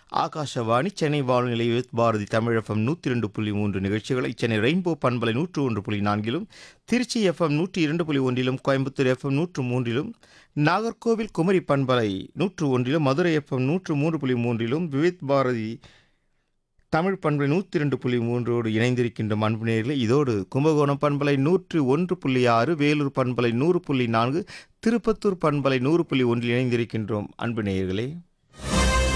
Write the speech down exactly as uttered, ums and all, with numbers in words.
ஆகாஷவாணி சென்னை வானொலி நிலைய பாரதி தமிழ் எஃப்எம் நூற்றி இரண்டு புள்ளி மூன்று நிகழ்ச்சிகளை சென்னை ரெயின்போ பண்பலை நூற்று ஒன்று புள்ளி நான்கிலும், திருச்சி எஃப்எம் நூற்றி இரண்டு புள்ளி ஒன்றிலும், கோயம்புத்தூர் எஃப்எம் நூற்று மூன்றிலும், நாகர்கோவில் குமரி பண்பலை நூற்று ஒன்றிலும், மதுரை எஃப்எம் நூற்று மூன்று புள்ளி மூன்றிலும், விவித் பாரதி தமிழ் பண்பலை நூற்றி இரண்டு புள்ளி மூன்றோடு இணைந்திருக்கின்ற அன்பு நேயர்களே, இதோடு கும்பகோணம் பண்பலை நூற்று ஒன்று புள்ளி ஆறு, வேலூர் பண்பலை நூறு புள்ளி நான்கு, திருப்பத்தூர் பண்பலை நூறு புள்ளி ஒன்றில் இணைந்திருக்கின்றோம் அன்பு நேயர்களே.